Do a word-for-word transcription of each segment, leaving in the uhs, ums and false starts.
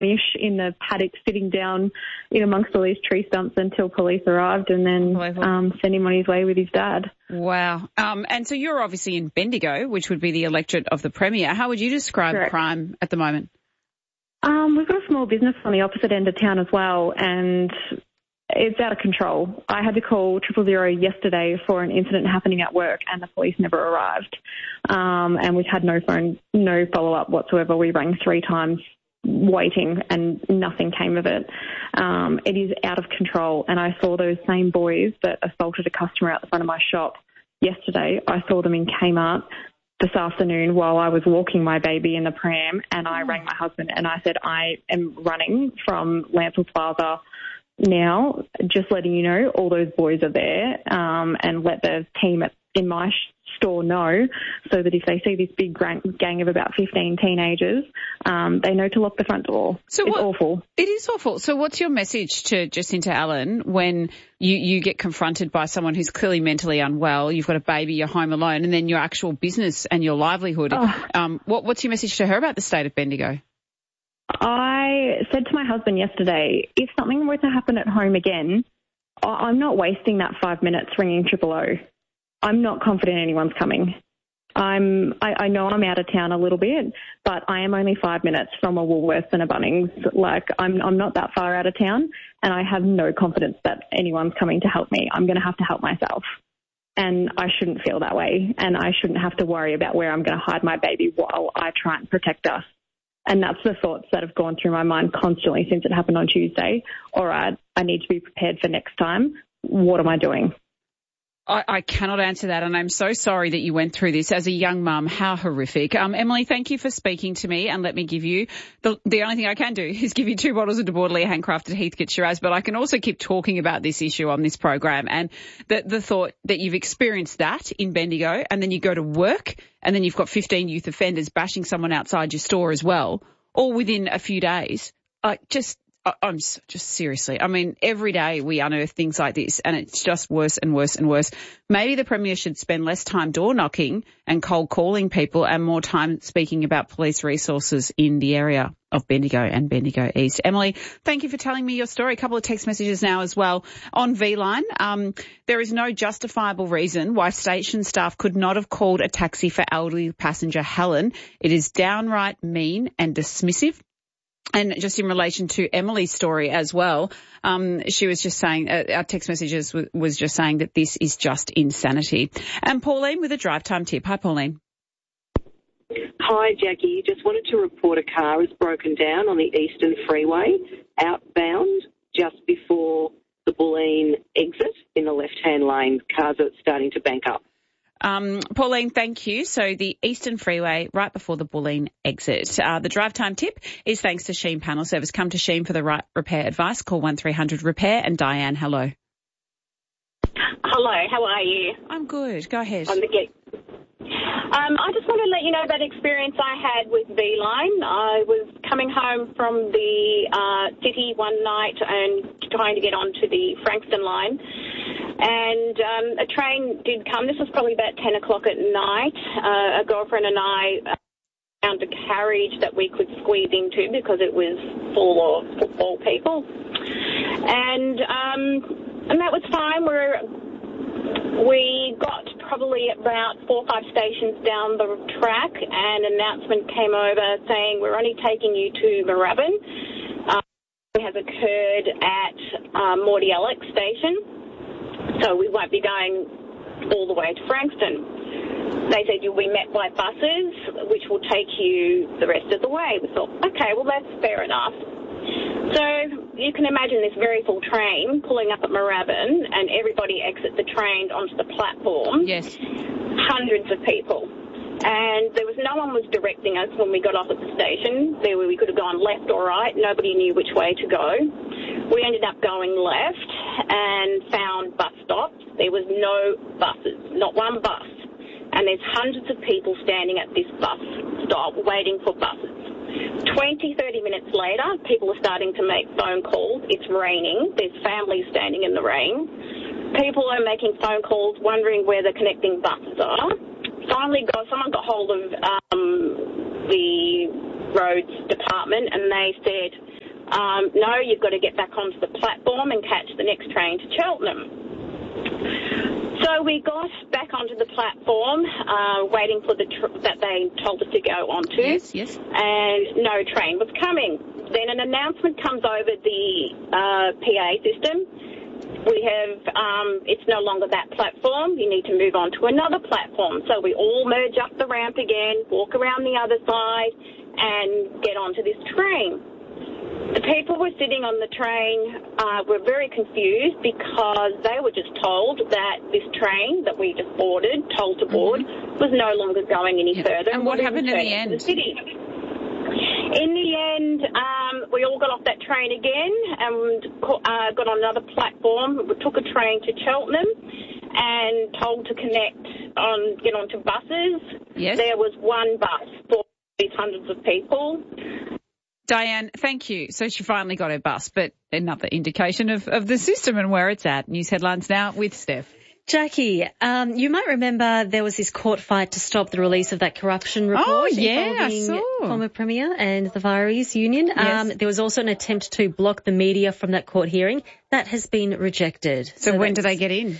ish in the paddock sitting down in amongst all these tree stumps until police arrived, and then um, sent him on his way with his dad. Wow. Um, and so you're obviously in Bendigo, which would be the electorate of the Premier. How would you describe Correct. crime at the moment? Um, we've got a small business on the opposite end of town as well, and it's out of control. I had to call triple zero yesterday for an incident happening at work, and the police never arrived. Um, and we've had no phone, no follow-up whatsoever. We rang three times waiting, and nothing came of it. Um, it is out of control, and I saw those same boys that assaulted a customer out the front of my shop yesterday. I saw them in Kmart this afternoon while I was walking my baby in the pram, and I rang my husband and I said, I am running from Lancel Plaza now, just letting you know all those boys are there, um, and let the team at, in my sh- store know, so that if they see this big gang of about fifteen teenagers, um, they know to lock the front door. So it's what, awful. It is awful. So what's your message to Jacinta Allan when you, you get confronted by someone who's clearly mentally unwell, you've got a baby, you're home alone, and then your actual business and your livelihood? Oh. Um, what, what's your message to her about the state of Bendigo? I said to my husband yesterday, if something were to happen at home again, I'm not wasting that five minutes ringing triple O. I'm not confident anyone's coming. I'm, I, I know I'm out of town a little bit, but I am only five minutes from a Woolworths and a Bunnings. Like, I'm, I'm not that far out of town, and I have no confidence that anyone's coming to help me. I'm going to have to help myself. And I shouldn't feel that way, and I shouldn't have to worry about where I'm going to hide my baby while I try and protect us. And that's the thoughts that have gone through my mind constantly since it happened on Tuesday. All right, I need to be prepared for next time. What am I doing? I, I cannot answer that, and I'm so sorry that you went through this as a young mum. How horrific. Um, Emily, thank you for speaking to me, and let me give you, the, the only thing I can do is give you two bottles of De Bordelais handcrafted Heathcote Shiraz, but I can also keep talking about this issue on this program, and the, the thought that you've experienced that in Bendigo, and then you go to work, and then you've got fifteen youth offenders bashing someone outside your store as well, all within a few days. Uh, just... I'm just seriously, I mean, every day we unearth things like this, and it's just worse and worse and worse. Maybe the Premier should spend less time door knocking and cold calling people and more time speaking about police resources in the area of Bendigo and Bendigo East. Emily, thank you for telling me your story. A couple of text messages now as well on V-Line. Um, there is no justifiable reason why station staff could not have called a taxi for elderly passenger Helen. It is downright mean and dismissive. And just in relation to Emily's story as well, um, she was just saying, uh, our text messages w- was just saying that this is just insanity. And Pauline with a drive time tip. Hi, Pauline. Hi, Jackie. Just wanted to report a car is broken down on the Eastern Freeway, outbound, just before the Bulleen exit in the left-hand lane. Cars are starting to bank up. Um, Pauline, thank you. So the Eastern Freeway, right before the Bulleen exit. Uh, the drive time tip is thanks to Sheen Panel Service. Come to Sheen for the right repair advice. Call one three hundred repair. And Diane, hello. Hello, how are you? I'm good. Go ahead. On the get. Um, I just wanted to let you know about experience I had with V-Line. I was coming home from the uh, city one night and trying to get onto the Frankston line. And um, a train did come. This was probably about ten o'clock at night. Uh, a girlfriend and I uh, found a carriage that we could squeeze into because it was full of football people. And um, and that was fine. We're, we got probably about four or five stations down the track, and an announcement came over saying we're only taking you to Moorabbin. Um, it has occurred at um, Mordialloc station. So we won't be going all the way to Frankston. They said you'll be met by buses, which will take you the rest of the way. We thought, okay, well, that's fair enough. So you can imagine this very full train pulling up at Moorabbin, and everybody exits the train onto the platform. Yes. Hundreds of people. And there was no one was directing us when we got off at the station. There we could have gone left or right. Nobody knew which way to go. We ended up going left and found bus stops. There was no buses, not one bus. And there's hundreds of people standing at this bus stop waiting for buses. twenty, thirty minutes later, people are starting to make phone calls. It's raining. There's families standing in the rain. People are making phone calls wondering where the connecting buses are. Finally, got someone got hold of um, the roads department, and they said Um, no, you've got to get back onto the platform and catch the next train to Cheltenham. So we got back onto the platform, uh, waiting for the tr- that they told us to go onto. Yes, yes. And no train was coming. Then an announcement comes over the uh, P A system. We have, um, it's no longer that platform. You need to move on to another platform. So we all merge up the ramp again, walk around the other side, and get onto this train. The people who were sitting on the train uh, were very confused because they were just told that this train that we just boarded, told to board, mm-hmm. was no longer going any yeah. further. And what happened in the end? The city. In the end, um, we all got off that train again and uh, got on another platform. We took a train to Cheltenham and told to connect on, get onto buses. Yes. There was one bus for these hundreds of people. Diane, thank you. So she finally got her bus, but another indication of, of the system and where it's at. News headlines now with Steph. Jackie, um, you might remember there was this court fight to stop the release of that corruption report oh, yeah, involving I saw. former Premier and the Viaries Union. Yes. Um, there was also an attempt to block the media from that court hearing. That has been rejected. So, so when do they get in?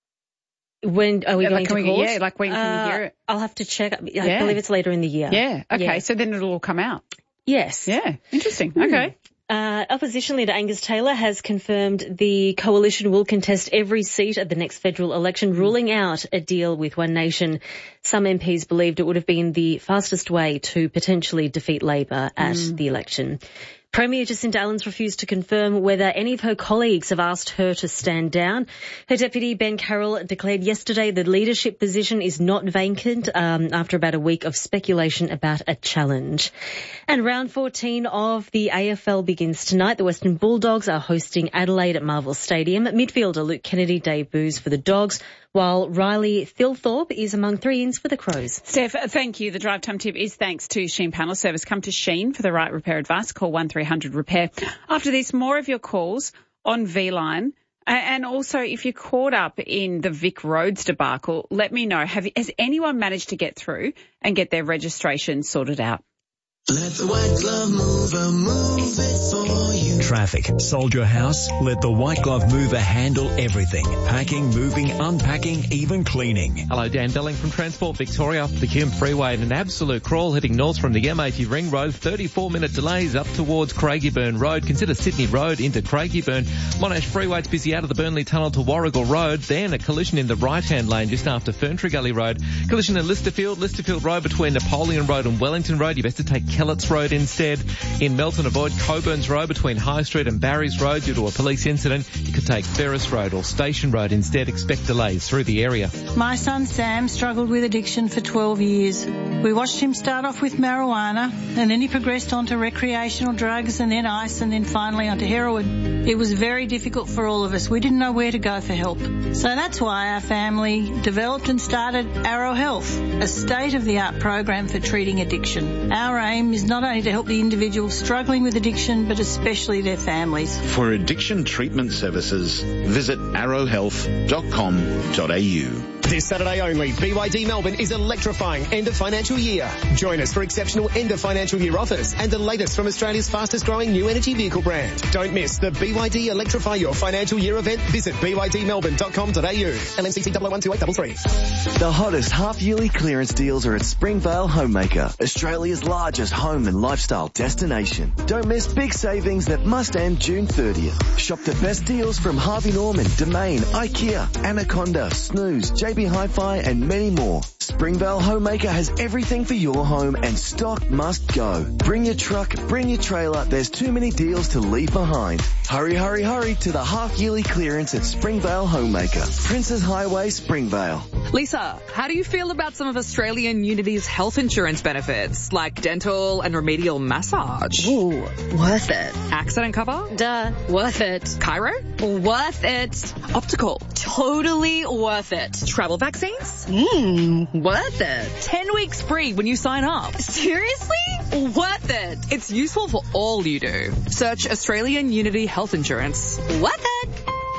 When are we yeah, going like, to we, court? Yeah, like when can uh, we hear it? I'll have to check. I yeah. believe it's later in the year. Yeah, okay, yeah. so then it'll all come out. Yes. Yeah, interesting. Mm. Okay. Uh, opposition leader Angus Taylor has confirmed the coalition will contest every seat at the next federal election, mm. ruling out a deal with One Nation. Some M Ps believed it would have been the fastest way to potentially defeat Labor at mm. the election. Premier Jacinta Allen's refused to confirm whether any of her colleagues have asked her to stand down. Her deputy, Ben Carroll, declared yesterday the leadership position is not vacant um, after about a week of speculation about a challenge. And round fourteen of the A F L begins tonight. The Western Bulldogs are hosting Adelaide at Marvel Stadium. Midfielder Luke Kennedy debuts for the Dogs, while Riley Thilthorpe is among three-ins for the Crows. Steph, thank you. The Drive Time tip is thanks to Sheen Panel Service. Come to Sheen for the right repair advice. Call one three hundred repair. After this, more of your calls on V-Line. And also, if you're caught up in the Vic Roads debacle, let me know. Have, has anyone managed to get through and get their registration sorted out? Let the White Glove Mover move it for you. Traffic. Sold your house? Let the White Glove Mover handle everything. Packing, moving, unpacking, even cleaning. Hello, Dan Delling from Transport Victoria. Up the Hume Freeway in an absolute crawl heading north from the M eighty Ring Road. thirty-four minute delays up towards Craigieburn Road. Consider Sydney Road into Craigieburn. Monash Freeway, it's busy out of the Burnley Tunnel to Warrigal Road. Then a collision in the right-hand lane just after Ferntree Gully Road. Collision in Listerfield. Listerfield Road between Napoleon Road and Wellington Road. You best to take Kellett's Road instead. In Melton, avoid Coburn's Road between High Street and Barry's Road due to a police incident. You could take Ferris Road or Station Road instead. Expect delays through the area. My son Sam struggled with addiction for twelve years. We watched him start off with marijuana and then he progressed onto recreational drugs and then ice and then finally onto heroin. It was very difficult for all of us. We didn't know where to go for help. So that's why our family developed and started Arrow Health, a state-of-the-art program for treating addiction. Our aim is not only to help the individual struggling with addiction, but especially their families. For addiction treatment services, visit arrow health dot com dot a u. This Saturday only, B Y D Melbourne is electrifying end of financial year. Join us for exceptional end of financial year offers and the latest from Australia's fastest growing new energy vehicle brand. Don't miss the B Y D Electrify Your Financial Year event. Visit b y d melbourne dot com dot a u. L M C C double oh one two eight three three. The hottest half-yearly clearance deals are at Springvale Homemaker, Australia's largest home and lifestyle destination. Don't miss big savings that must end June thirtieth. Shop the best deals from Harvey Norman, Domain, IKEA, Anaconda, Snooze, J B Hi-Fi and many more. Springvale Homemaker has everything for your home and stock must go. Bring your truck, bring your trailer. There's too many deals to leave behind. Hurry, hurry, hurry to the half-yearly clearance at Springvale Homemaker. Princes Highway, Springvale. Lisa, how do you feel about some of Australian Unity's health insurance benefits, like dental and remedial massage? Ooh, worth it. Accident cover? Duh, worth it. Chiro? Worth it. Optical? Totally worth it. Travel vaccines? Mmm, worth it. Ten weeks free when you sign up. Seriously? Worth it. It's useful for all you do. Search Australian Unity Health Insurance. Worth it.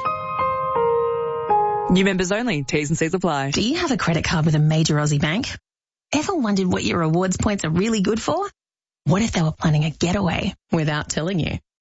New members only. T's and C's apply. Do you have a credit card with a major Aussie bank? Ever wondered what your rewards points are really good for? What if they were planning a getaway without telling you?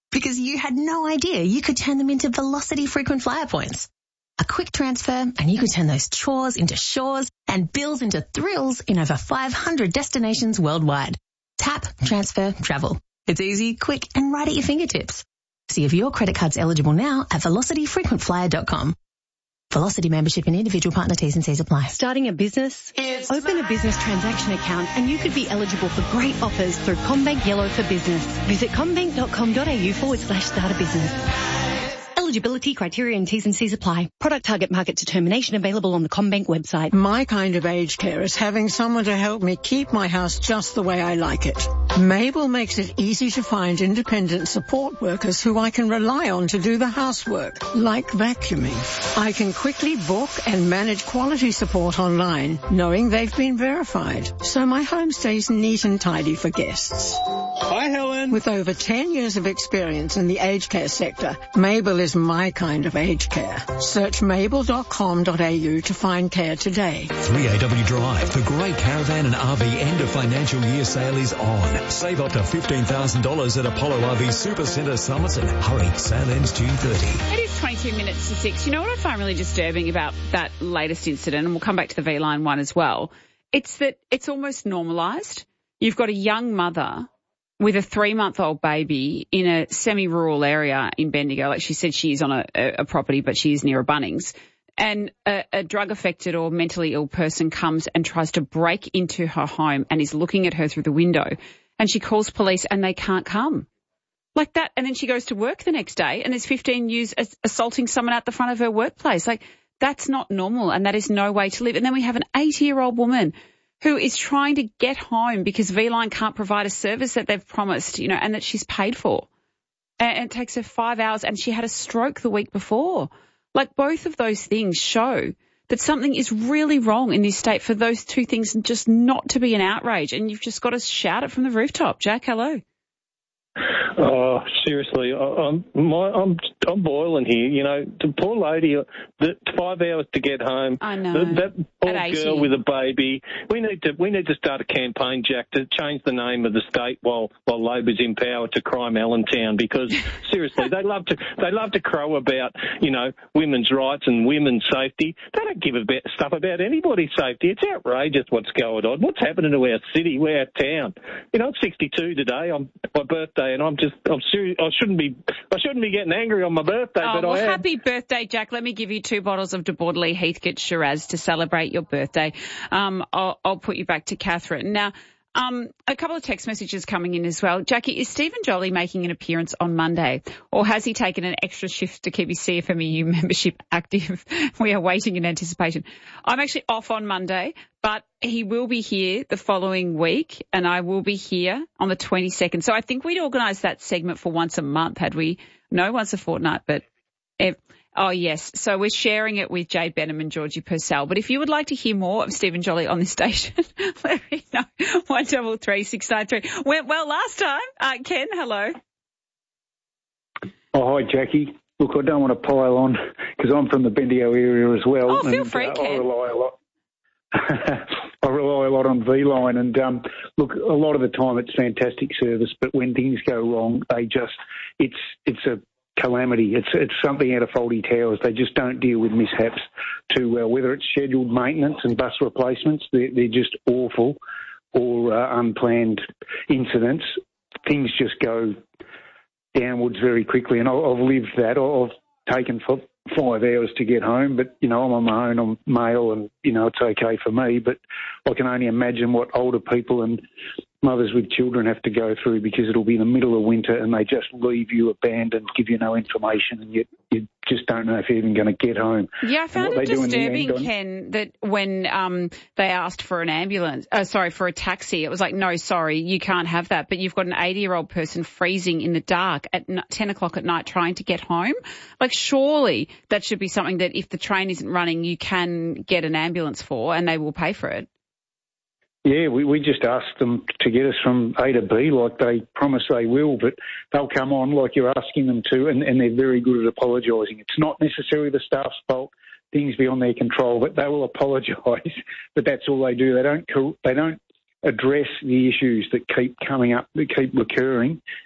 because you had no idea you could turn them into Velocity frequent flyer points. A quick transfer and you could turn those chores into shores and bills into thrills in over five hundred destinations worldwide. Tap, transfer, travel. It's easy, quick and right at your fingertips. See if your credit card's eligible now at velocity frequent flyer dot com. Velocity membership and individual partner T's and C's apply. Starting a business? It's Open a business transaction account and you could be eligible for great offers through CommBank Yellow for Business. Visit commbank dot com dot a u forward slash start a business. Eligibility, criteria and T's and C's apply. Product target market determination available on the CommBank website. My kind of aged care is having someone to help me keep my house just the way I like it. Mabel makes it easy to find independent support workers who I can rely on to do the housework, like vacuuming. I can quickly book and manage quality support online, knowing they've been verified, so my home stays neat and tidy for guests. Hi, Helen. With over ten years of experience in the aged care sector, Mabel is my kind of aged care. Search mabel dot com dot a u to find care today. three A W Drive, the great caravan and R V end of financial year sale is on. Save up to fifteen thousand dollars at Apollo R V Supercentre Somerset. Hurry, sale ends June thirtieth. It is twenty-two minutes to six. You know what I find really disturbing about that latest incident, and we'll come back to the V-Line one as well, it's that it's almost normalised. You've got a young mother with a three-month-old baby in a semi-rural area in Bendigo. Like she said, she's on a, a property, but she's near a Bunnings. And a, a drug-affected or mentally ill person comes and tries to break into her home and is looking at her through the window. And she calls police and they can't come. Like that. And then she goes to work the next day and there's fifteen youths assaulting someone at the front of her workplace. Like, that's not normal and that is no way to live. And then we have an eighty-year-old woman who is trying to get home because V-Line can't provide a service that they've promised, you know, and that she's paid for. And it takes her five hours and she had a stroke the week before. Like, both of those things show that something is really wrong in this state for those two things just not to be an outrage. And you've just got to shout it from the rooftop. Jack, hello. Oh, seriously, I'm my, I'm I'm boiling here. You know, the poor lady, the five hours to get home. I know. The, that poor girl with a baby. We need to we need to start a campaign, Jack, to change the name of the state while while Labor's in power to Crime Allentown. Because seriously, they love to they love to crow about, you know, women's rights and women's safety. They don't give a bit stuff about anybody's safety. It's outrageous what's going on. What's happening to our city, our town? You know, I'm sixty-two today. I'm my birthday. And I'm just, I'm serious. I shouldn't be, I shouldn't be getting angry on my birthday, oh, but well, I am. Happy birthday, Jack. Let me give you two bottles of De Bordeley Heathcote Shiraz to celebrate your birthday. Um, I'll, I'll put you back to Catherine. Now, um, a couple of text messages coming in as well. Jackie, is Stephen Joly making an appearance on Monday, or has he taken an extra shift to keep his C F M E U membership active? We are waiting in anticipation. I'm actually off on Monday, but he will be here the following week, and I will be here on the twenty-second. So I think we'd organised that segment for once a month, had we? No, once a fortnight, but if, oh, yes. So we're sharing it with Jay Benham and Georgie Purcell. But if you would like to hear more of Stephen Joly on this station, let me know. one double three six nine three. Went well last time. Uh, Ken, hello. Oh, hi, Jackie. Look, I don't want to pile on because I'm from the Bendigo area as well. Oh, feel and, free, uh, Ken. I rely a lot. I rely a lot on V-Line, and um, look, a lot of the time it's fantastic service, but when things go wrong, they just it's it's a calamity. It's it's something out of faulty towers. They just don't deal with mishaps too well. Whether it's scheduled maintenance and bus replacements, they're, they're just awful, or uh, unplanned incidents. Things just go downwards very quickly, and I've lived that. I've taken for five hours to get home, but, you know, I'm on my own, I'm male, and, you know, it's okay for me, but I can only imagine what older people and mothers with children have to go through, because it'll be in the middle of winter and they just leave you abandoned, give you no information, and you, you just don't know if you're even going to get home. Yeah, I found it disturbing, Ken, that when um, they asked for an ambulance, uh, sorry, for a taxi, it was like, no, sorry, you can't have that. But you've got an eighty-year-old person freezing in the dark at ten o'clock at night trying to get home. Like, surely that should be something that if the train isn't running, you can get an ambulance for, and they will pay for it. Yeah, we, we just asked them to get us from A to B like they promise they will, but they'll come on like you're asking them to, and, and they're very good at apologising. It's not necessarily the staff's fault, things beyond their control, but they will apologise. But that's all they do. They don't they don't address the issues that keep coming up, that keep recurring,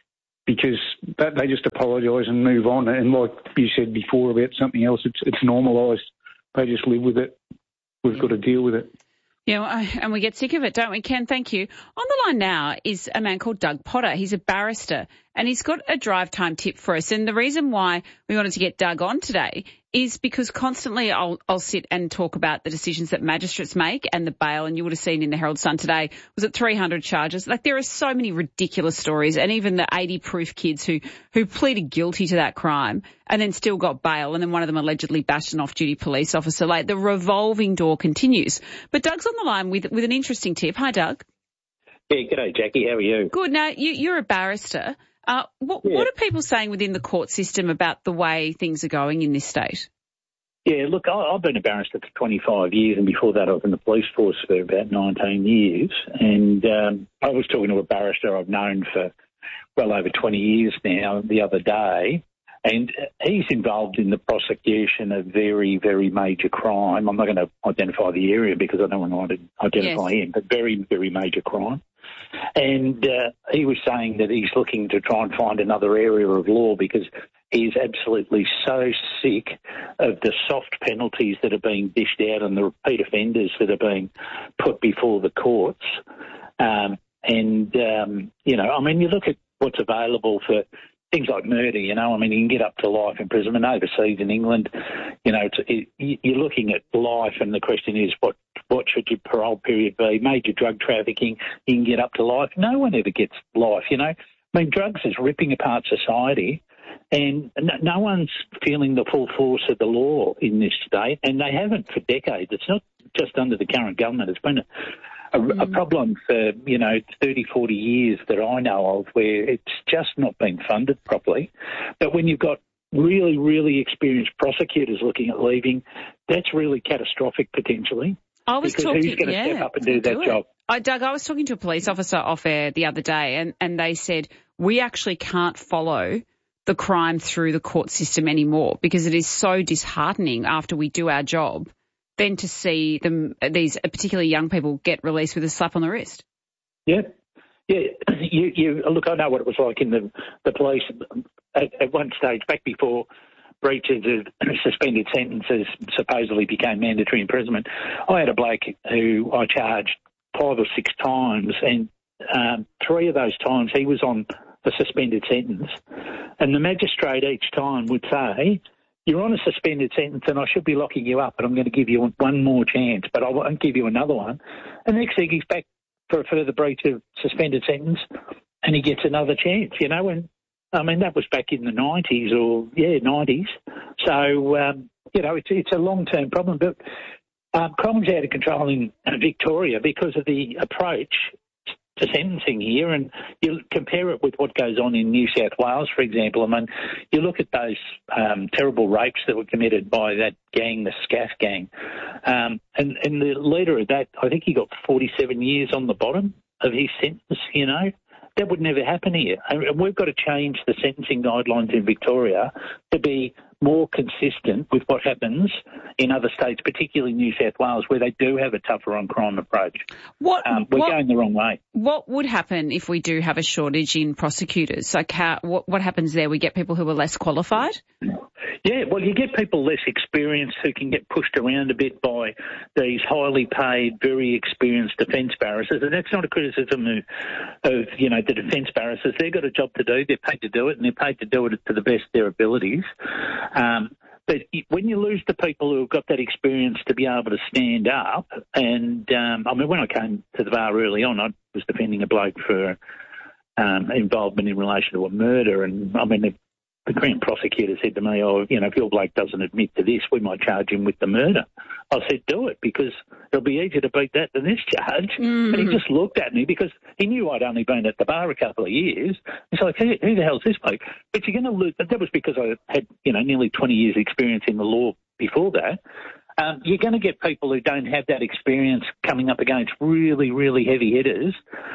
because that, they just apologise and move on. And like you said before about something else, it's it's normalised. They just live with it. We've got to deal with it. Yeah, and we get sick of it, don't we, Ken? Thank you. On the line now is a man called Doug Potter. He's a barrister, and he's got a drive time tip for us. And the reason why we wanted to get Doug on today is because constantly I'll, I'll sit and talk about the decisions that magistrates make and the bail. And you would have seen in the Herald Sun today, was it three hundred charges? Like, there are so many ridiculous stories, and even the eighty proof kids who, who pleaded guilty to that crime and then still got bail, and then one of them allegedly bashed an off-duty police officer. Like, the revolving door continues. But Doug's on the line with, with an interesting tip. Hi, Doug. Yeah, g'day, Jackie. How are you? Good. Now, you, you're a barrister. Uh, what, yeah. what are people saying within the court system about the way things are going in this state? Yeah, look, I, I've been a barrister for twenty-five years, and before that I was in the police force for about nineteen years. And um, I was talking to a barrister I've known for well over twenty years now the other day, and he's involved in the prosecution of very, very major crime. I'm not going to identify the area because I don't want to identify yes. him, but very, very major crime. And uh, he was saying that he's looking to try and find another area of law because he's absolutely so sick of the soft penalties that are being dished out and the repeat offenders that are being put before the courts. Um, and, um, you know, I mean, you look at what's available for things like murder, you know, I mean, you can get up to life imprisonment overseas in England. You know, it's, it, you're looking at life, and the question is what what should your parole period be? Major drug trafficking, you can get up to life. No one ever gets life, you know. I mean, drugs is ripping apart society, and no one's feeling the full force of the law in this state, and they haven't for decades. It's not just under the current government. It's been a A, a problem for, you know, thirty, forty years that I know of where it's just not been funded properly. But when you've got really, really experienced prosecutors looking at leaving, that's really catastrophic potentially. I was because talking, who's going to yeah, step up and do that do job? I, Doug, I was talking to a police officer off air the other day, and, and they said we actually can't follow the crime through the court system anymore because it is so disheartening after we do our job than to see them, these particularly young people, get released with a slap on the wrist. Yeah, yeah. You, you look. I know what it was like in the the police at, at one stage back before breaches of suspended sentences supposedly became mandatory imprisonment. I had a bloke who I charged five or six times, and um, three of those times he was on a suspended sentence, and the magistrate each time would say, "You're on a suspended sentence and I should be locking you up, but I'm going to give you one more chance, but I won't give you another one." And next thing he's back for a further breach of suspended sentence and he gets another chance, you know. And, I mean, that was back in the nineties or, yeah, nineties. So, um, you know, it's, it's a long-term problem. But um, crime's out of control in Victoria because of the approach to sentencing here, and you compare it with what goes on in New South Wales, for example. I mean, you look at those um, terrible rapes that were committed by that gang, the Scaff gang, um, and, and the leader of that, I think he got forty-seven years on the bottom of his sentence, you know. That would never happen here. And we've got to change the sentencing guidelines in Victoria to be more consistent with what happens in other states, particularly New South Wales, where they do have a tougher on crime approach. What, um, we're what, going the wrong way. What would happen if we do have a shortage in prosecutors? Like, how, what, what happens there? We get people who are less qualified? Yeah, well, you get people less experienced who can get pushed around a bit by these highly paid, very experienced defence barristers. And that's not a criticism of, of, you know, the defence barristers. They've got a job to do. They're paid to do it, and they're paid to do it to the best of their abilities. Um, but when you lose the people who have got that experience to be able to stand up, and, um, I mean, when I came to the bar early on, I was defending a bloke for um, involvement in relation to a murder, and, I mean, the, the Crown prosecutor said to me, oh, you know, if your bloke doesn't admit to this, we might charge him with the murder. I said, do it, because it'll be easier to beat that than this charge. Mm. And he just looked at me because he knew I'd only been at the bar a couple of years. He's like, who, who the hell's this bloke? But you're going to lose. That was because I had, you know, nearly twenty years experience in the law before that. Um, you're going to get people who don't have that experience coming up against really, really heavy hitters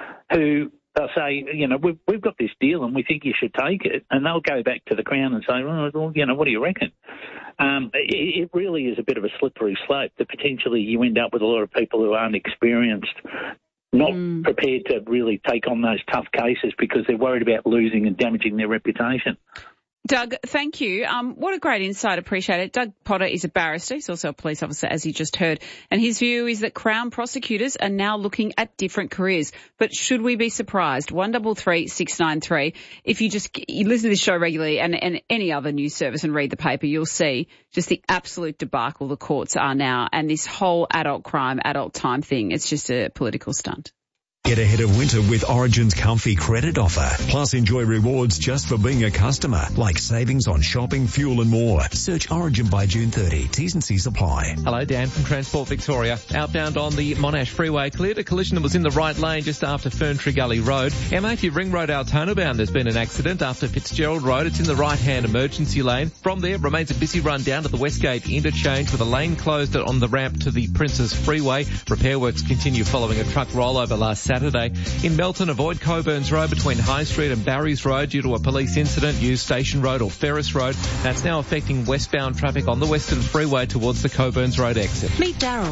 who they'll say, you know, we've, we've got this deal and we think you should take it. And they'll go back to the Crown and say, well, you know, what do you reckon? Um, it, it really is a bit of a slippery slope that potentially you end up with a lot of people who aren't experienced not Mm. prepared to really take on those tough cases because they're worried about losing and damaging their reputation. Doug, thank you. Um, what a great insight. Appreciate it. Doug Potter is a barrister. He's also a police officer, as you just heard. And his view is that Crown prosecutors are now looking at different careers. But should we be surprised? one three three six nine three. If you just you listen to this show regularly and, and any other news service and read the paper, you'll see just the absolute debacle the courts are now. And this whole adult crime, adult time thing, it's just a political stunt. Get ahead of winter with Origin's comfy credit offer. Plus enjoy rewards just for being a customer, like savings on shopping, fuel and more. Search Origin by June thirtieth. T's and C's apply. Hello, Dan from Transport Victoria. Outbound on the Monash Freeway, cleared a collision that was in the right lane just after Ferntree Gully Road. M eighty Ring Road Altona bound, there's been an accident after Fitzgerald Road. It's in the right-hand emergency lane. From there, remains a busy run down to the Westgate interchange with a lane closed on the ramp to the Princes Freeway. Repair works continue following a truck rollover last Saturday. Saturday. In Melton, avoid Coburn's Road between High Street and Barry's Road due to a police incident. Use Station Road or Ferris Road. That's now affecting westbound traffic on the Western Freeway towards the Coburn's Road exit. Meet Daryl.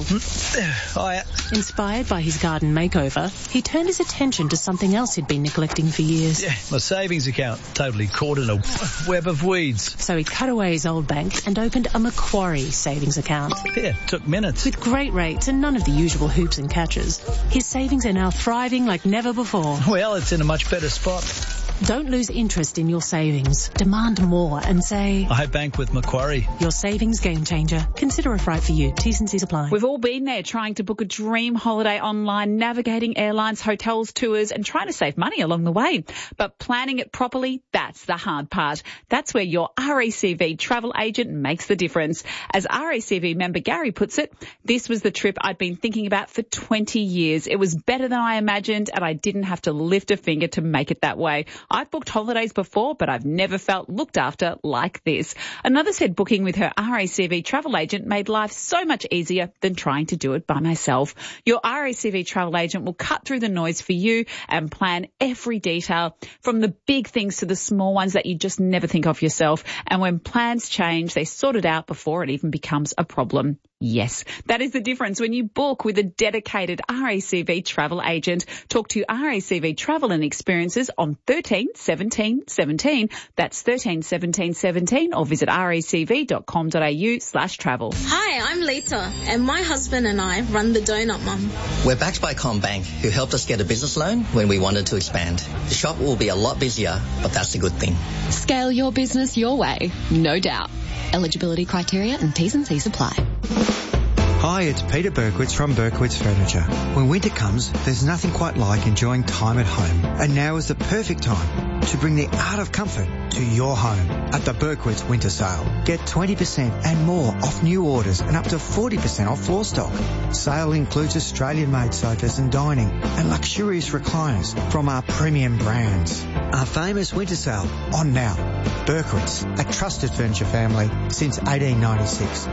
Hiya. Inspired by his garden makeover, he turned his attention to something else he'd been neglecting for years. Yeah, my savings account, totally caught in a web of weeds. So he cut away his old bank and opened a Macquarie savings account. Yeah, took minutes. With great rates and none of the usual hoops and catches, his savings are now thriving like never before. Well, it's in a much better spot. Don't lose interest in your savings. Demand more and say, I bank with Macquarie. Your savings game changer. Consider if right for you. T's and C's apply. We've all been there trying to book a dream holiday online, navigating airlines, hotels, tours and trying to save money along the way. But planning it properly, that's the hard part. That's where your R A C V travel agent makes the difference. As R A C V member Gary puts it, this was the trip I'd been thinking about for twenty years. It was better than I imagined and I didn't have to lift a finger to make it that way. I've booked holidays before, but I've never felt looked after like this. Another said booking with her R A C V travel agent made life so much easier than trying to do it by myself. Your R A C V travel agent will cut through the noise for you and plan every detail, from the big things to the small ones that you just never think of yourself. And when plans change, they sort it out before it even becomes a problem. Yes, that is the difference when you book with a dedicated R A C V travel agent. Talk to R A C V Travel and Experiences on thirteen seventeen seventeen. That's thirteen seventeen seventeen or visit racv.com.au slash travel. Hi, I'm Lisa and my husband and I run the Donut Mum. We're backed by CommBank, who helped us get a business loan when we wanted to expand. The shop will be a lot busier, but that's a good thing. Scale your business your way, no doubt. Eligibility criteria and T's and C's apply. Hi, it's Peter Berkowitz from Berkowitz Furniture. When winter comes, there's nothing quite like enjoying time at home. And now is the perfect time to bring the art of comfort to your home at the Berkowitz Winter Sale. Get twenty percent and more off new orders and up to forty percent off floor stock. Sale includes Australian-made sofas and dining and luxurious recliners from our premium brands. Our famous winter sale on now. Berkowitz, a trusted furniture family since eighteen ninety-six.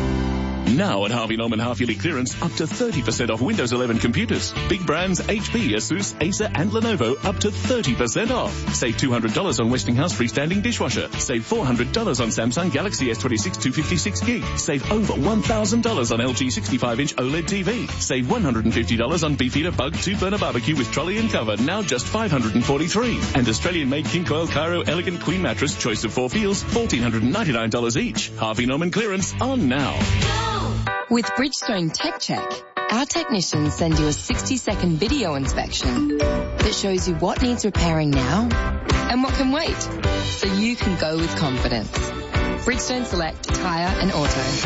Now at Harvey Norman half-yearly clearance, up to thirty percent off Windows eleven computers. Big brands H P, Asus, Acer and Lenovo up to thirty percent off. Save two hundred dollars on Westinghouse freestanding dishwasher. Save four hundred dollars on Samsung Galaxy S twenty-six two fifty-six gig. Save over one thousand dollars on L G sixty-five inch OLED T V. Save one hundred fifty dollars on Beefeater Bug two burner barbecue with trolley and cover, now just five hundred forty-three dollars. And Australian-made King Coil Cairo Elegant Queen Mattress, choice of four feels, one thousand four hundred ninety-nine dollars each. Harvey Norman clearance on now. With Bridgestone Tech Check, our technicians send you a sixty second video inspection that shows you what needs repairing now and what can wait, so you can go with confidence. Bridgestone Select Tyre and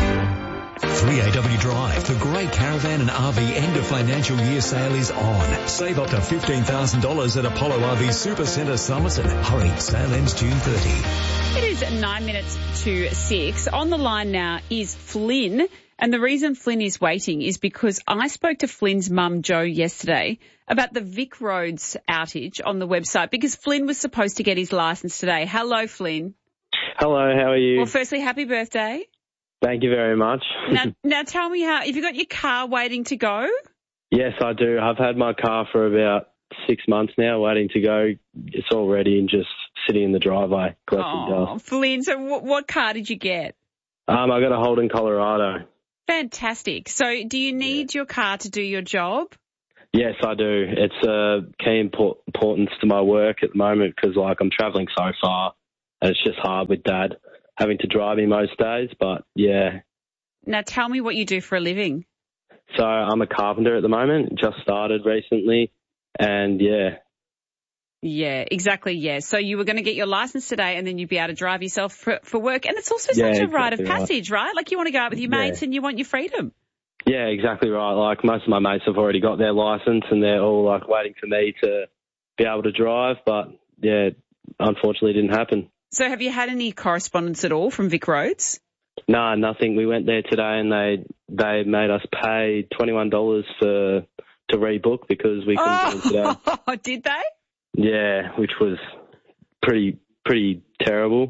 Auto. three A W Drive, the great caravan and R V end of financial year sale is on. Save up to fifteen thousand dollars at Apollo R V Supercentre Somerset. Hurry, sale ends June thirtieth. It is nine minutes to six. On the line now is Flynn. And the reason Flynn is waiting is because I spoke to Flynn's mum, Jo, yesterday about the Vic Roads outage on the website, because Flynn was supposed to get his licence today. Hello, Flynn. Hello, how are you? Well, firstly, happy birthday. Thank you very much. Now, now tell me how, have you got your car waiting to go? Yes, I do. I've had my car for about six months now waiting to go. It's all ready and just sitting in the driveway collecting Oh, dust. Flynn, so w- what car did you get? Um, I got a Holden Colorado. Fantastic. So do you need yeah. your car to do your job? Yes, I do. It's a key import- importance to my work at the moment because, like, I'm travelling so far and it's just hard with Dad having to drive me most days. But, yeah. Now, tell me what you do for a living. So I'm a carpenter at the moment, just started recently, and, yeah. Yeah, exactly, yeah. So you were going to get your licence today and then you'd be able to drive yourself for, for work. And it's also Yeah, such a exactly rite of right. passage, right? Like you want to go out with your Yeah. mates and you want your freedom. Yeah, exactly right. Like, most of my mates have already got their licence and they're all, like, waiting for me to be able to drive. But, yeah, unfortunately it didn't happen. So have you had any correspondence at all from Vic Roads? No, nothing. We went there today and they they made us pay twenty-one dollars for to rebook because we couldn't get in today. Oh, did they? Yeah, which was pretty pretty terrible.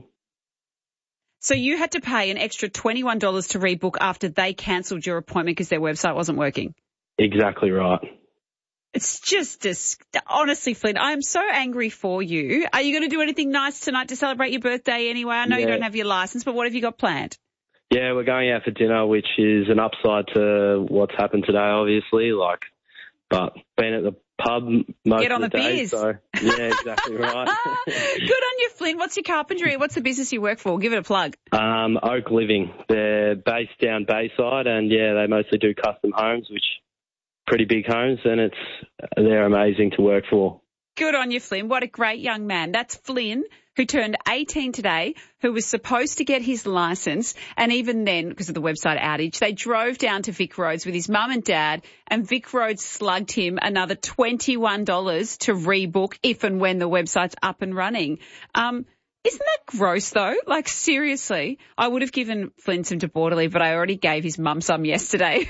So you had to pay an extra twenty-one dollars to rebook after they cancelled your appointment because their website wasn't working? Exactly right. It's just, dis- honestly, Flynn, I am so angry for you. Are you going to do anything nice tonight to celebrate your birthday anyway? I know you Yeah. don't have your licence, but what have you got planned? Yeah, we're going out for dinner, which is an upside to what's happened today, obviously. Like, but being at the pub most Get on of the, the day, beers. so yeah, exactly right. Good on you, Flynn. What's your carpentry? What's the business you work for? Give it a plug. Um, Oak Living. They're based down Bayside, and yeah, they mostly do custom homes, which pretty big homes, and it's they're amazing to work for. Good on you, Flynn. What a great young man. That's Flynn, who turned eighteen today, who was supposed to get his licence. And even then, because of the website outage, they drove down to Vic Roads with his mum and dad, and Vic Roads slugged him another twenty-one dollars to rebook if and when the website's up and running. Um, Isn't that gross, though? Like, seriously, I would have given Flynn some to Borderly, but I already gave his mum some yesterday.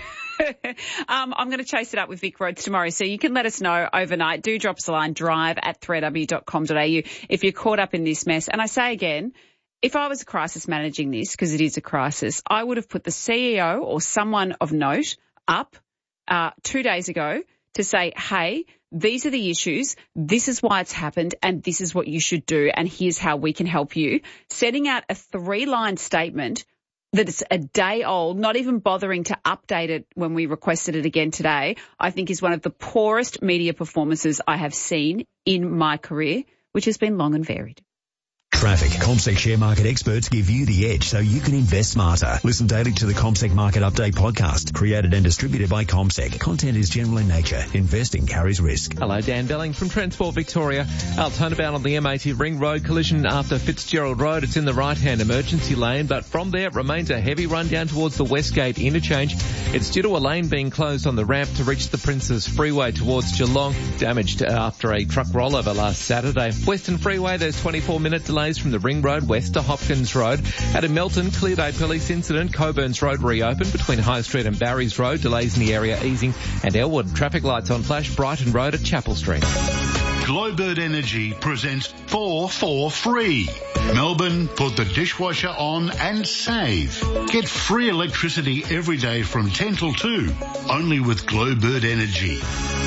um, I'm going to chase it up with Vic Roads tomorrow, so you can let us know overnight. Do drop us a line, drive at three w dot com dot a u if you're caught up in this mess. And I say again, if I was a crisis managing this, because it is a crisis, I would have put the C E O or someone of note up uh, two days ago to say, hey, these are the issues, this is why it's happened, and this is what you should do, and here's how we can help you. Setting out a three-line statement that it's a day old, not even bothering to update it when we requested it again today, I think is one of the poorest media performances I have seen in my career, which has been long and varied. Traffic. CommSec share market experts give you the edge so you can invest smarter. Listen daily to the CommSec Market Update podcast, created and distributed by CommSec. Content is general in nature. Investing carries risk. Hello, Dan Belling from Transport Victoria. Altona bound on the M eighty Ring Road collision after Fitzgerald Road. It's in the right-hand emergency lane, but from there it remains a heavy run down towards the Westgate interchange. It's due to a lane being closed on the ramp to reach the Princes Freeway towards Geelong, damaged after a truck rollover last Saturday. Western Freeway, there's twenty-four minute delays from the Ring Road west to Hopkins Road. At a Melton, clear day police incident. Coburns Road reopened between High Street and Barry's Road. Delays in the area easing. And Elwood, traffic lights on flash. Brighton Road at Chapel Street. Glowbird Energy presents four for free. Melbourne, put the dishwasher on and save. Get free electricity every day from ten till two. Only with Glowbird Energy.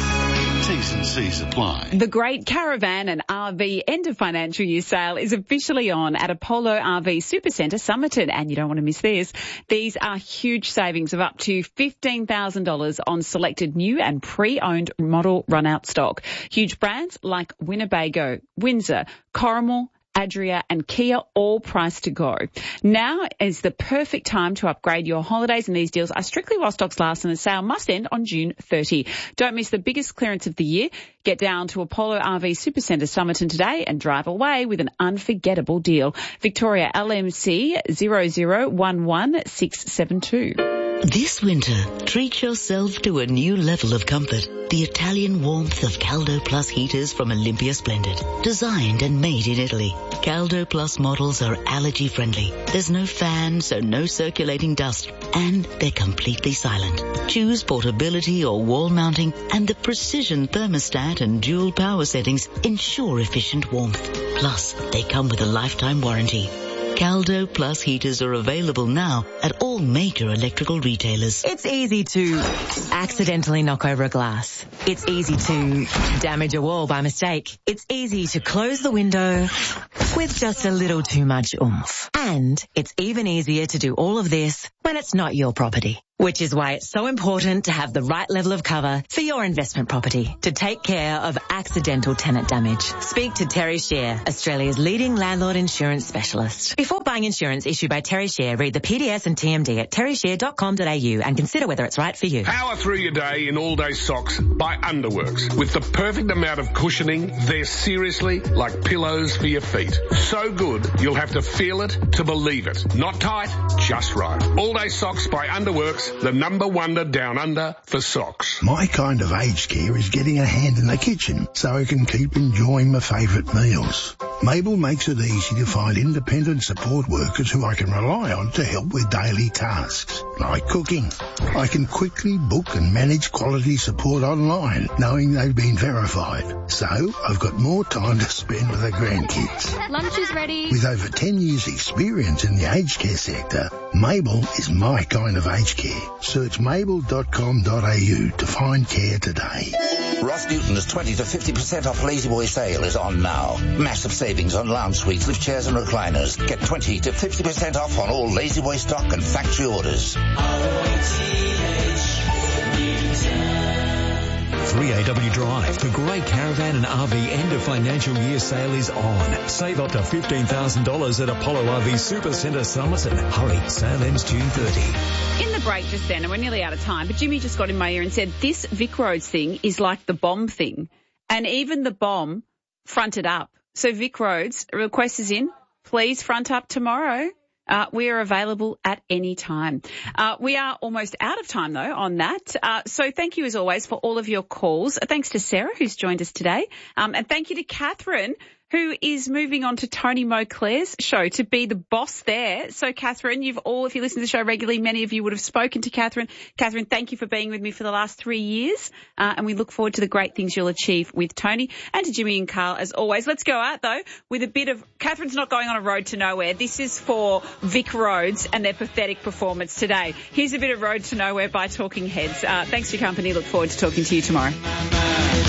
T's and C's apply. The Great Caravan and R V End of Financial Year sale is officially on at Apollo R V Supercentre Somerton, and you don't want to miss this. These are huge savings of up to fifteen thousand dollars on selected new and pre-owned model run-out stock. Huge brands like Winnebago, Windsor, Corrimal, Adria and Kia, all priced to go. Now is the perfect time to upgrade your holidays, and these deals are strictly while stocks last, and the sale must end on June thirtieth. Don't miss the biggest clearance of the year. Get down to Apollo R V Supercentre Somerton today and drive away with an unforgettable deal. Victoria L M C zero zero one one six seven two. This winter, treat yourself to a new level of comfort. The Italian warmth of Caldo Plus heaters from Olympia Splendid. Designed and made in Italy. Caldo Plus models are allergy friendly. There's no fan, so no circulating dust. And they're completely silent. Choose portability or wall mounting, and the precision thermostat and dual power settings ensure efficient warmth. Plus, they come with a lifetime warranty. Caldo Plus heaters are available now at all major electrical retailers. It's easy to accidentally knock over a glass. It's easy to damage a wall by mistake. It's easy to close the window with just a little too much oomph. And it's even easier to do all of this when it's not your property. Which is why it's so important to have the right level of cover for your investment property to take care of accidental tenant damage. Speak to Terry Shear, Australia's leading landlord insurance specialist. Before buying insurance issued by Terry Shear, read the P D S and T M D at terry shear dot com dot a u and consider whether it's right for you. Power through your day in all-day socks by Underworks. With the perfect amount of cushioning, they're seriously like pillows for your feet. So good, you'll have to feel it to believe it. Not tight, just right. All-day socks by Underworks. The number wonder down under for socks. My kind of aged care is getting a hand in the kitchen so I can keep enjoying my favourite meals. Mabel makes it easy to find independent support workers who I can rely on to help with daily tasks, like cooking. I can quickly book and manage quality support online, knowing they've been verified. So I've got more time to spend with the grandkids. Lunch is ready. With over ten years experience in the aged care sector, Mabel is my kind of aged care. Search mabel dot com dot a u to find care today. Ross Newton's twenty to fifty percent off Lazy Boy sale is on now. Massive savings on lounge suites with chairs and recliners. Get twenty to fifty percent off on all Lazy Boy stock and factory orders. three A W Drive. The great caravan and R V end of financial year sale is on. Save up to fifteen thousand dollars at Apollo R V Supercentre Somerton. Hurry, sale ends June thirtieth. In the break just then, and we're nearly out of time, but Jimmy just got in my ear and said, this Vic Roads thing is like the bomb thing. And even the bomb fronted up. So Vic Roads, request is in. Please front up tomorrow. Uh, we are available at any time. Uh, we are almost out of time, though, on that. Uh, so thank you, as always, for all of your calls. Thanks to Sarah, who's joined us today. Um, and thank you to Catherine, who is moving on to Tony Moclair's show to be the boss there. So, Catherine, you've all, if you listen to the show regularly, many of you would have spoken to Catherine. Catherine, thank you for being with me for the last three years. Uh, and we look forward to the great things you'll achieve with Tony, and to Jimmy and Carl, as always. Let's go out, though, with a bit of, Catherine's not going on a road to nowhere. This is for Vic Roads and their pathetic performance today. Here's a bit of Road to Nowhere by Talking Heads. Uh, thanks for your company. Look forward to talking to you tomorrow.